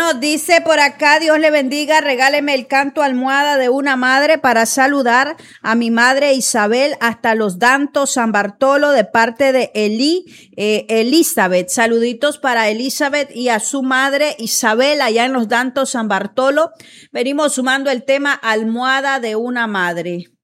Bueno, dice por acá, Dios le bendiga, regáleme el canto almohada de una madre para saludar a mi madre Isabel hasta los Dantos San Bartolo de parte de Elizabeth. Saluditos para Elizabeth y a su madre Isabel allá en los Dantos San Bartolo. Venimos sumando el tema almohada de una madre.